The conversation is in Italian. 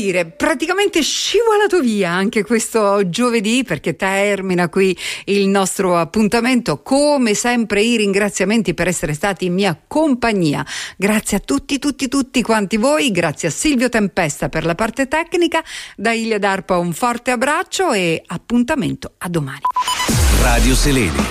dire, praticamente scivolato via anche questo giovedì, perché termina qui il nostro appuntamento. Come sempre i ringraziamenti per essere stati in mia compagnia. Grazie a tutti quanti voi, grazie a Silvio Tempesta per la parte tecnica, da Ilia D'Arpa un forte abbraccio e appuntamento a domani. Radio Seleni,